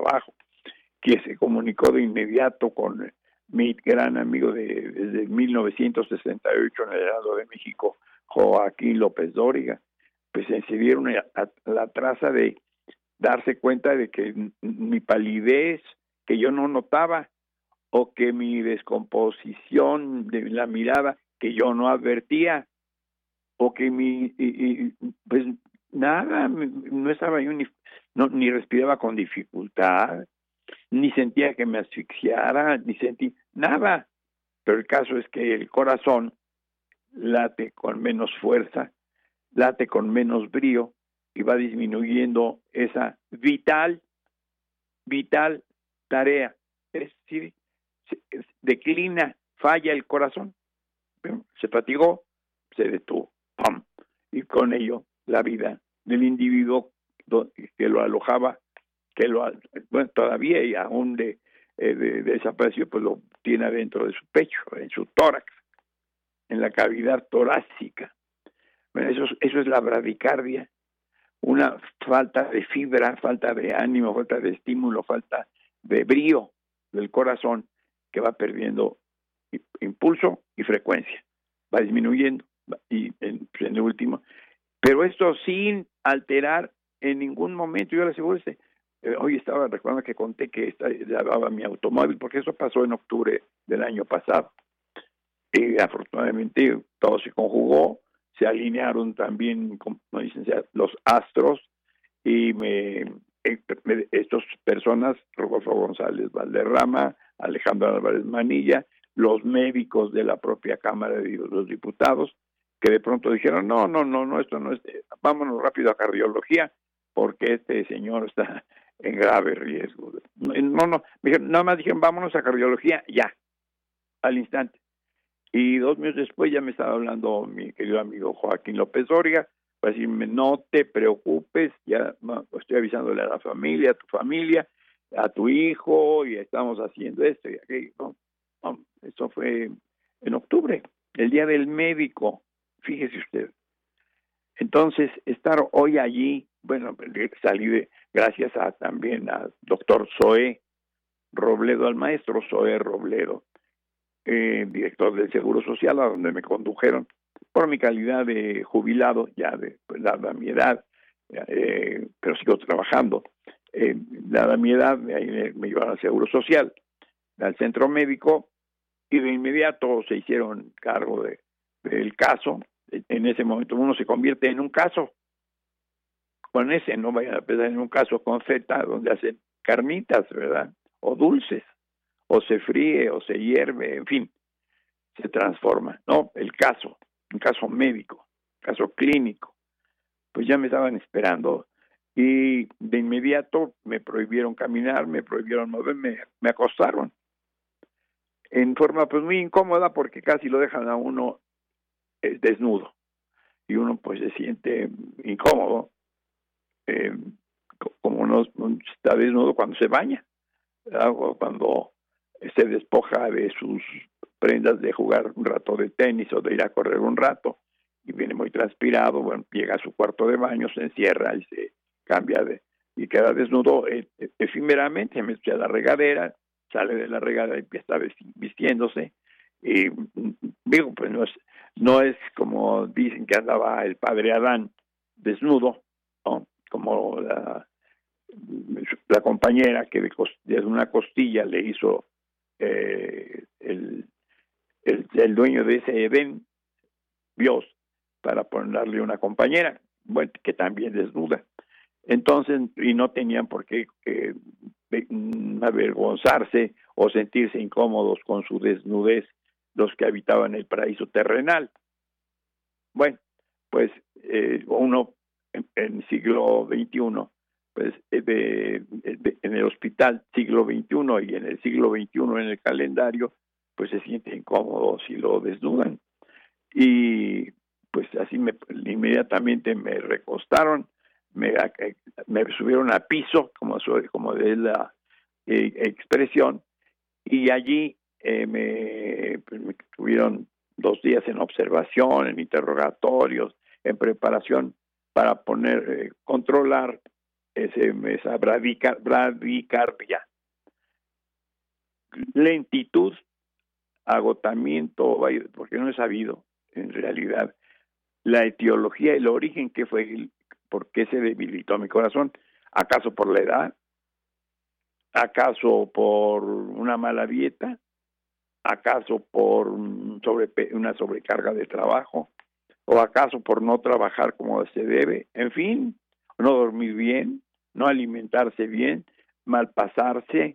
trabajo, que se comunicó de inmediato con mi gran amigo desde 1968 en el Heraldo de México, Joaquín López Dóriga. Pues se dieron a la traza de darse cuenta de que mi palidez, que yo no notaba, o que mi descomposición de la mirada, que yo no advertía, o que pues nada, no estaba yo ni respiraba con dificultad, ni sentía que me asfixiara, ni sentí nada. Pero el caso es que el corazón late con menos fuerza, late con menos brío y va disminuyendo esa vital tarea. Es decir, declina, falla el corazón, se fatigó, se detuvo, ¡pum! Y con ello la vida del individuo que lo alojaba, todavía y aún desapareció, pues lo tiene adentro de su pecho, en su tórax, en la cavidad torácica. Bueno, eso es la bradicardia, una falta de fibra, falta de ánimo, falta de estímulo, falta de brío del corazón, que va perdiendo impulso y frecuencia, va disminuyendo, y en el último, pero esto sin alterar en ningún momento. Yo le aseguro, hoy estaba recordando que conté que llevaba mi automóvil, porque eso pasó en octubre del año pasado, y afortunadamente todo se conjugó, se alinearon también, como dicen, los astros, y estas personas, Rodolfo González Valderrama, Alejandro Álvarez Manilla, los médicos de la propia Cámara de los Diputados, que de pronto dijeron, no, esto no es, vámonos rápido a cardiología, porque este señor está en grave riesgo. No, nada más dijeron, vámonos a cardiología ya, al instante. Y 2 meses después ya me estaba hablando mi querido amigo Joaquín López Dóriga, para decirme, no te preocupes, ya estoy avisándole a la familia, a tu familia, a tu hijo, y estamos haciendo esto y aquello. Eso fue en octubre, el Día del Médico, fíjese usted. Entonces, estar hoy allí, bueno, salí gracias también al doctor Zoé Robledo, al maestro Zoé Robledo, director del Seguro Social, a donde me condujeron por mi calidad de jubilado, ya dada mi edad, pero sigo trabajando. Dada mi edad, me llevaron al Seguro Social, al centro médico, y de inmediato se hicieron cargo del caso. En ese momento uno se convierte en un caso, con ese, no vayan a pensar en un caso con Z, donde hacen carnitas, ¿verdad? O dulces, o se fríe, o se hierve, en fin, se transforma, ¿no? El caso, un caso médico, caso clínico. Pues ya me estaban esperando y de inmediato me prohibieron caminar, me prohibieron moverme, me acostaron en forma pues muy incómoda, porque casi lo dejan a uno desnudo y uno pues se siente incómodo, como uno está desnudo cuando se baña, ¿verdad? O cuando se despoja de sus prendas de jugar un rato de tenis o de ir a correr un rato y viene muy transpirado, bueno, llega a su cuarto de baño, se encierra y se cambia y queda desnudo efímeramente, me echa a la regadera, sale de la regadera y está vistiéndose, y digo, pues no es como dicen que andaba el padre Adán desnudo, ¿no? Como la compañera que de una costilla le hizo el dueño de ese Edén, Dios, para ponerle una compañera, bueno, que también desnuda. Entonces, y no tenían por qué avergonzarse o sentirse incómodos con su desnudez los que habitaban el paraíso terrenal. Bueno, pues uno en siglo XXI, pues en el hospital siglo XXI y en el siglo XXI en el calendario, pues se siente incómodo si lo desnudan. Y pues así inmediatamente me recostaron, me subieron a piso, como de la expresión, y allí me tuvieron 2 días en observación, en interrogatorios, en preparación para controlar esa bradicardia, lentitud, agotamiento, porque no he sabido en realidad la etiología, el origen que fue, por qué se debilitó mi corazón. ¿Acaso por la edad? ¿Acaso por una mala dieta? ¿Acaso por una sobrecarga de trabajo? ¿O acaso por no trabajar como se debe? En fin, no dormir bien, no alimentarse bien, malpasarse,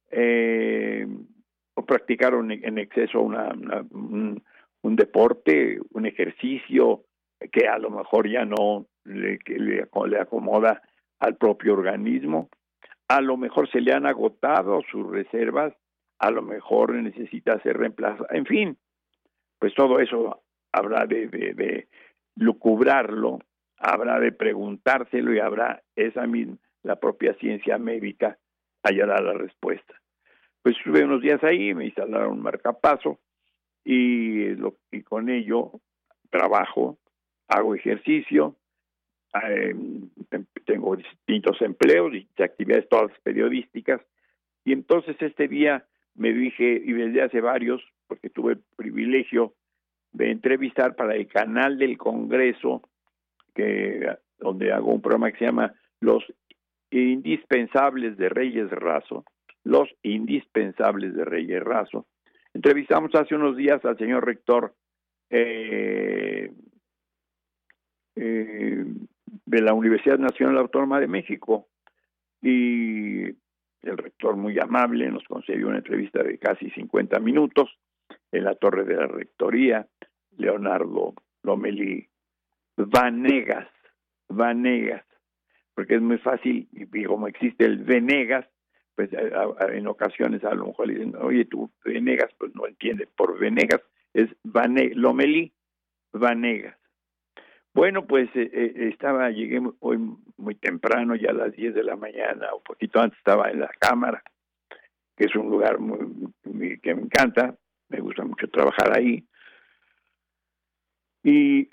o practicar en exceso un deporte, un ejercicio que a lo mejor ya no le acomoda al propio organismo. A lo mejor se le han agotado sus reservas, a lo mejor necesita ser reemplazado. En fin, pues todo eso habrá de lucubrarlo, habrá de preguntárselo y habrá esa misma, la propia ciencia médica hallará la respuesta. Pues estuve unos días ahí, me instalaron un marcapaso y con ello trabajo, hago ejercicio, tengo distintos empleos y actividades todas periodísticas, y entonces este día me dije, y desde hace varios, porque tuve el privilegio de entrevistar para el canal del Congreso, donde hago un programa que se llama Los Indispensables de Reyes Razo, Los Indispensables de Reyes Razo. Entrevistamos hace unos días al señor rector de la Universidad Nacional Autónoma de México, y el rector, muy amable, nos concedió una entrevista de casi 50 minutos en la torre de la rectoría. Leonardo Lomelí Vanegas, porque es muy fácil, y como existe el Venegas, pues en ocasiones a lo mejor le dicen, oye, tú Venegas, pues no entiende, por Venegas es Lomelí Vanegas. Bueno, pues llegué hoy muy temprano, ya a las 10 de la mañana, un poquito antes estaba en la Cámara, que es un lugar que me encanta, me gusta mucho trabajar ahí. Y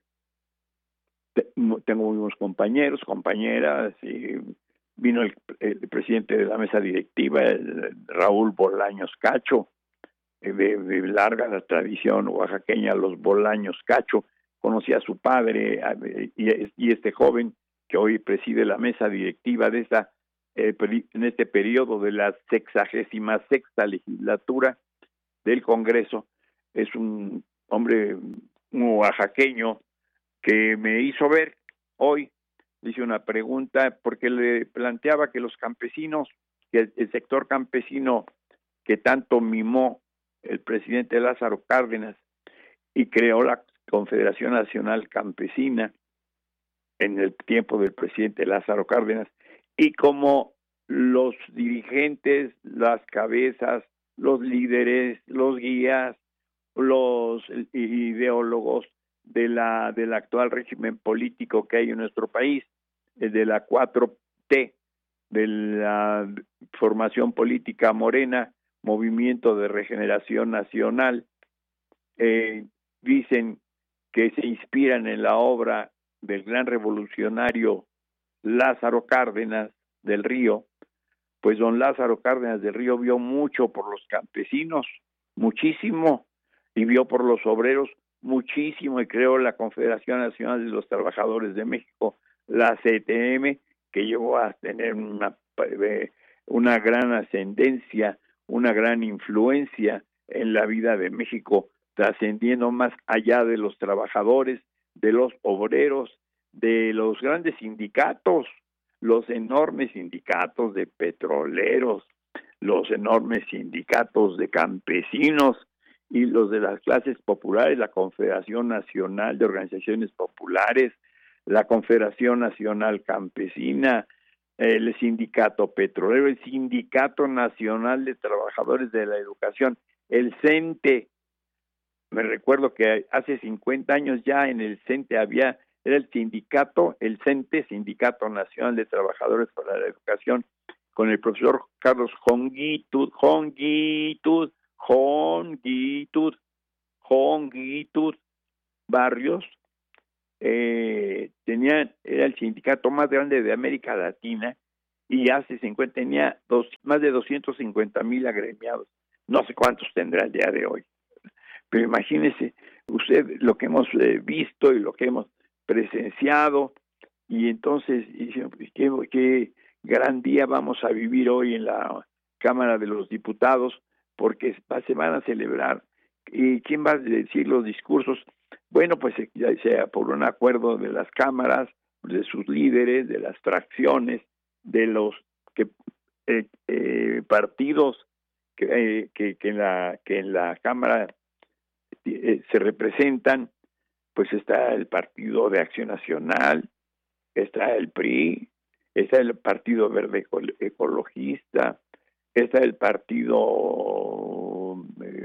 tengo unos compañeros, compañeras, y vino el presidente de la mesa directiva, Raúl Bolaños Cacho, de larga la tradición oaxaqueña, los Bolaños Cacho. Conocí a su padre y este joven que hoy preside la mesa directiva de en este periodo de la 66ª legislatura del Congreso. Es un hombre oaxaqueño que me hizo ver hoy, dice una pregunta, porque le planteaba que los campesinos, que el sector campesino que tanto mimó el presidente Lázaro Cárdenas y creó la Confederación Nacional Campesina en el tiempo del presidente Lázaro Cárdenas, y como los dirigentes, las cabezas, los líderes, los guías, los ideólogos del actual régimen político que hay en nuestro país, de la 4T, de la formación política morena, Movimiento de Regeneración Nacional, dicen que se inspiran en la obra del gran revolucionario Lázaro Cárdenas del Río. Pues don Lázaro Cárdenas del Río vio mucho por los campesinos, muchísimo, y vio por los obreros muchísimo, y creó la Confederación Nacional de los Trabajadores de México, la CTM, que llegó a tener una gran ascendencia, una gran influencia en la vida de México, trascendiendo más allá de los trabajadores, de los obreros, de los grandes sindicatos, los enormes sindicatos de petroleros, los enormes sindicatos de campesinos y los de las clases populares, la Confederación Nacional de Organizaciones Populares, la Confederación Nacional Campesina, el Sindicato Petrolero, el Sindicato Nacional de Trabajadores de la Educación, el CENTE. Me recuerdo que hace 50 años ya en el CENTE era el sindicato, el CENTE, Sindicato Nacional de Trabajadores para la Educación, con el profesor Carlos Jonguitud Barrios, era el sindicato más grande de América Latina y hace 50 tenía más de 250,000 agremiados. No sé cuántos tendrá el día de hoy, pero imagínese usted lo que hemos visto y lo que hemos presenciado, y entonces qué gran día vamos a vivir hoy en la Cámara de los Diputados, porque se van a celebrar. ¿Y quién va a decir los discursos? Bueno, pues ya sea por un acuerdo de las cámaras, de sus líderes, de las fracciones, de los partidos que en la Cámara se representan. Pues está el Partido de Acción Nacional, está el PRI, está el Partido Verde Ecologista, está el Partido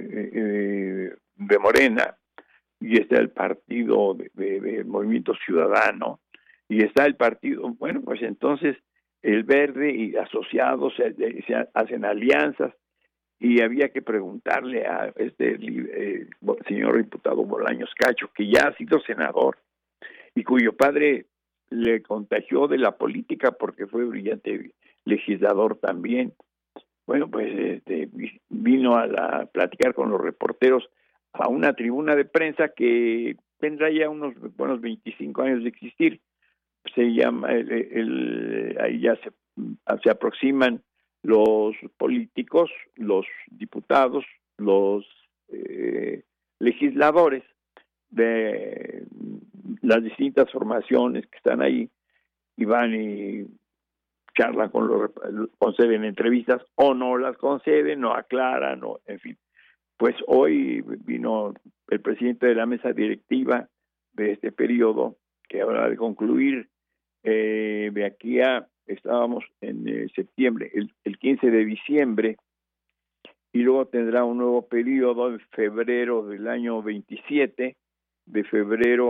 de Morena, y está el Partido de Movimiento Ciudadano, y está el partido, bueno, pues entonces el Verde y asociados se hacen alianzas, y había que preguntarle a señor diputado Bolaños Cacho, que ya ha sido senador y cuyo padre le contagió de la política porque fue brillante legislador también. Bueno, pues vino a platicar con los reporteros a una tribuna de prensa que tendrá ya unos buenos 25 años de existir. Se llama, ahí ya se aproximan los políticos, los diputados, los legisladores de las distintas formaciones que están ahí, y van y charlan conceden entrevistas o no las conceden, no aclaran, en fin. Pues hoy vino el presidente de la mesa directiva de este periodo, que habrá de concluir de aquí estábamos en septiembre, el 15 de diciembre, y luego tendrá un nuevo periodo en febrero del año 27, de febrero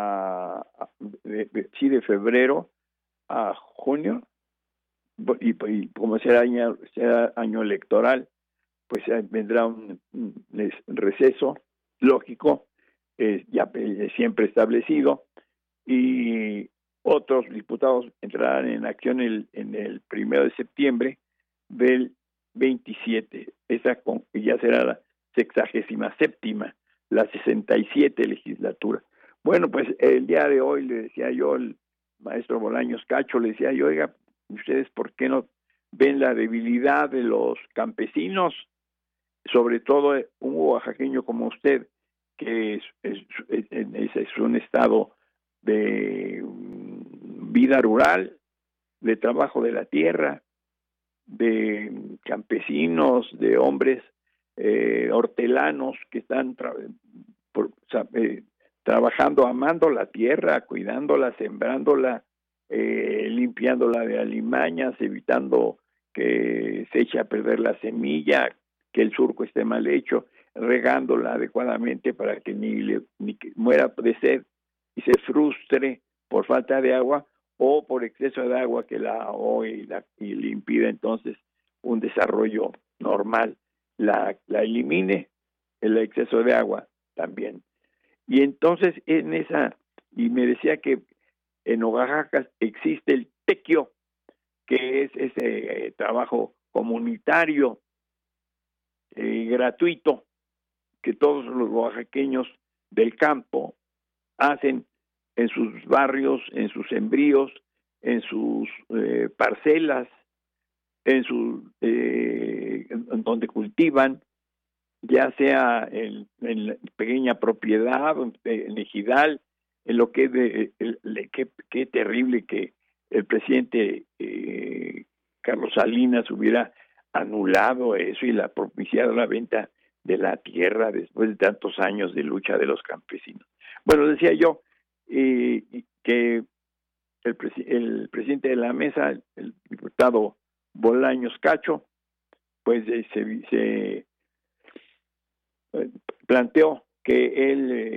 de febrero a junio, y como será año electoral, pues vendrá un receso lógico, ya siempre establecido, y otros diputados entrarán en acción en el 1 de septiembre del 27. Esa ya será la 67ª, la 67 legislatura. Bueno, pues el día de hoy le decía yo, el maestro Bolaños Cacho, le decía yo, oiga, ¿ustedes por qué no ven la debilidad de los campesinos? Sobre todo un oaxaqueño como usted, que es un estado de vida rural, de trabajo de la tierra, de campesinos, de hombres hortelanos que están trabajando, amando la tierra, cuidándola, sembrándola, limpiándola de alimañas, evitando que se eche a perder la semilla, que el surco esté mal hecho, regándola adecuadamente para que ni que muera de sed y se frustre por falta de agua o por exceso de agua que la ahogue y le impida entonces un desarrollo normal, la elimine el exceso de agua también. Y entonces y me decía que en Oaxaca existe el tequio, que es ese trabajo comunitario gratuito que todos los oaxaqueños del campo hacen en sus barrios, en sus sembríos, en sus parcelas, en donde cultivan, ya sea en pequeña propiedad, en ejidal, en lo que qué terrible que el presidente Carlos Salinas hubiera anulado eso y propiciado la venta de la tierra después de tantos años de lucha de los campesinos. Bueno, decía yo que el presidente de la mesa, el diputado Bolaños Cacho, pues se planteó que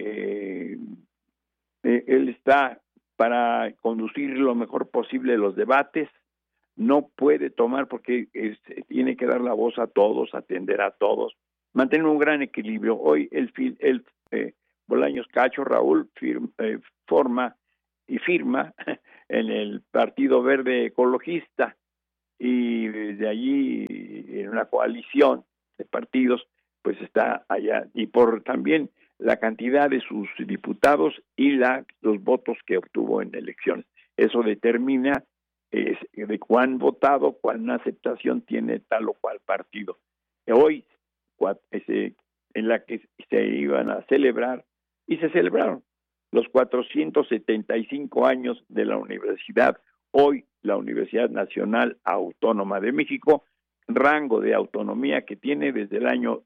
él está para conducir lo mejor posible los debates, no puede tomar porque tiene que dar la voz a todos, atender a todos, mantener un gran equilibrio. Hoy él Bolaños Cacho, Raúl, firma en el Partido Verde Ecologista, y desde allí, en una coalición de partidos, pues está allá, y por también la cantidad de sus diputados y los votos que obtuvo en elecciones. Eso determina de cuán votado, cuán aceptación tiene tal o cual partido. Hoy, en la que se iban a celebrar, y se celebraron los 475 años de la universidad, hoy la Universidad Nacional Autónoma de México, rango de autonomía que tiene desde el año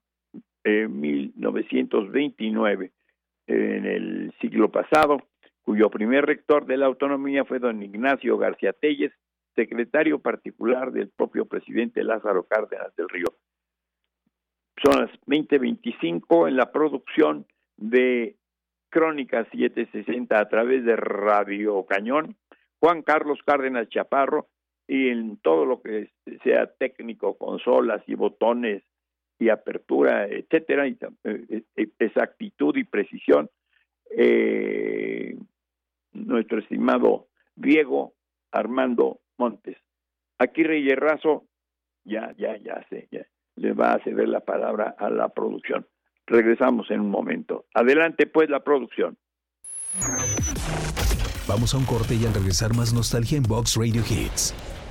1929, en el siglo pasado, cuyo primer rector de la autonomía fue don Ignacio García Telles, secretario particular del propio presidente Lázaro Cárdenas del Río. Son las 20:25 en la producción de Crónicas 760 a través de Radio Cañón, Juan Carlos Cárdenas Chaparro, y en todo lo que sea técnico, consolas y botones y apertura, etcétera, y exactitud y precisión, nuestro estimado Diego Armando Montes. Aquí Reyes Razo ya le va a ceder la palabra a la producción. Regresamos en un momento. Adelante pues la producción. Vamos a un corte y al regresar más nostalgia en Vox Radio Hits.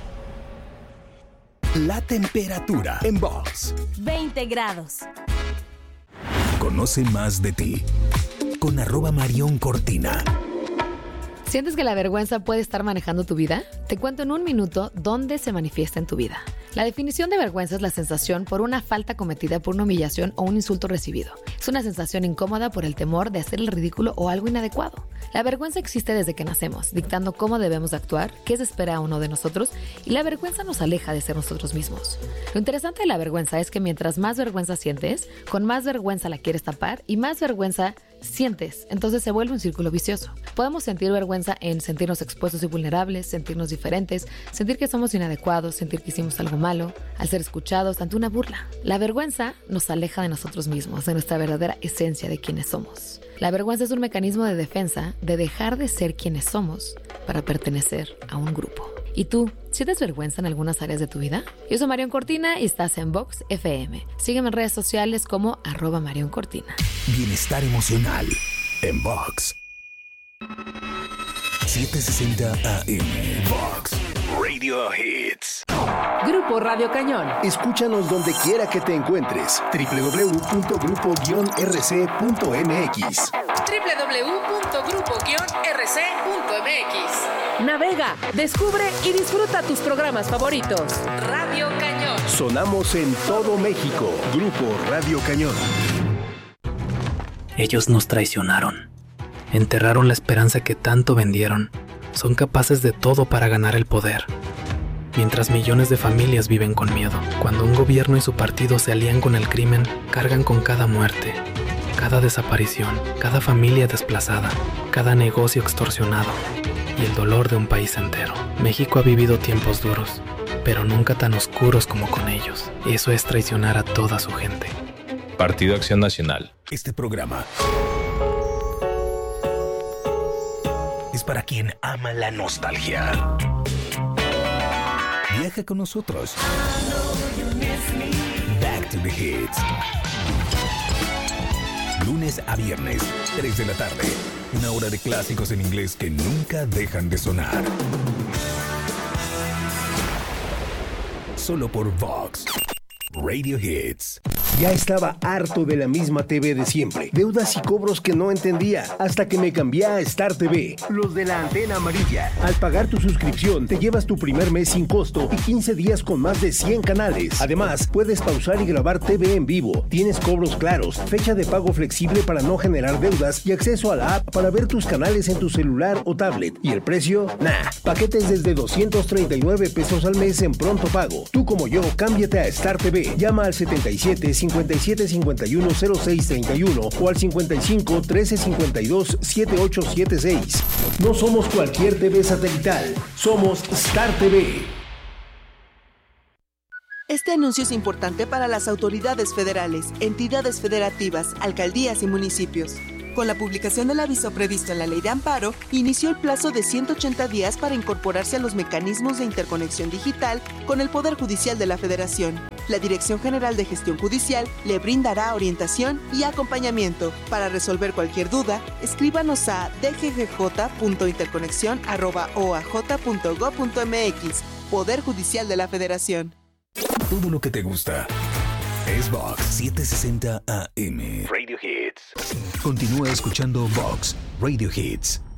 La temperatura en Vox. 20 grados. Conoce más de ti con @MarionCortina. ¿Sientes que la vergüenza puede estar manejando tu vida? Te cuento en un minuto dónde se manifiesta en tu vida. La definición de vergüenza es la sensación por una falta cometida, por una humillación o un insulto recibido. Es una sensación incómoda por el temor de hacer el ridículo o algo inadecuado. La vergüenza existe desde que nacemos, dictando cómo debemos actuar, qué se espera o no de nosotros, y la vergüenza nos aleja de ser nosotros mismos. Lo interesante de la vergüenza es que mientras más vergüenza sientes, con más vergüenza la quieres tapar y más vergüenza sientes, entonces se vuelve un círculo vicioso. Podemos sentir vergüenza en sentirnos expuestos y vulnerables, sentirnos diferentes, sentir que somos inadecuados, sentir que hicimos algo malo, al ser escuchados ante una burla. La vergüenza nos aleja de nosotros mismos, de nuestra verdadera esencia de quienes somos. La vergüenza es un mecanismo de defensa de dejar de ser quienes somos para pertenecer a un grupo. ¿Y tú, sientes vergüenza en algunas áreas de tu vida? Yo soy Marion Cortina y estás en Vox FM. Sígueme en redes sociales como @MarionCortina. Bienestar emocional en Vox. 760 AM. Vox Radio Hits. Grupo Radio Cañón. Escúchanos donde quiera que te encuentres. www.grupo-rc.mx. www.grupo-rc.mx. Navega, descubre y disfruta tus programas favoritos. Radio Cañón. Sonamos en todo México. Grupo Radio Cañón. Ellos nos traicionaron. Enterraron la esperanza que tanto vendieron. Son capaces de todo para ganar el poder. Mientras millones de familias viven con miedo. Cuando un gobierno y su partido se alían con el crimen, cargan con cada muerte, cada desaparición, cada familia desplazada, cada negocio extorsionado y el dolor de un país entero. México ha vivido tiempos duros, pero nunca tan oscuros como con ellos. Eso es traicionar a toda su gente. Partido Acción Nacional. Este programa es para quien ama la nostalgia. Viaja con nosotros. Back to the Hits. Lunes a viernes, 3 de la tarde. Una hora de clásicos en inglés que nunca dejan de sonar. Solo por Vox Radio Hits. Ya estaba harto de la misma TV de siempre. Deudas y cobros que no entendía. Hasta que me cambié a Star TV. Los de la antena amarilla. Al pagar tu suscripción, te llevas tu primer mes sin costo y 15 días con más de 100 canales. Además, puedes pausar y grabar TV en vivo. Tienes cobros claros, fecha de pago flexible para no generar deudas y acceso a la app para ver tus canales en tu celular o tablet. ¿Y el precio? Nah. Paquetes desde 239 pesos al mes en pronto pago. Tú como yo, cámbiate a Star TV. Llama al 77-510631 o al 55-1352-7876. No somos cualquier TV satelital, somos Star TV. Este anuncio es importante para las autoridades federales, entidades federativas, alcaldías y municipios. Con la publicación del aviso previsto en la Ley de Amparo, inició el plazo de 180 días para incorporarse a los mecanismos de interconexión digital con el Poder Judicial de la Federación. La Dirección General de Gestión Judicial le brindará orientación y acompañamiento. Para resolver cualquier duda, escríbanos a dggj.interconexión@oaj.gov.mx. Poder Judicial de la Federación. Todo lo que te gusta es Vox 760 AM. Radio Hits. Continúa escuchando Vox Radio Hits.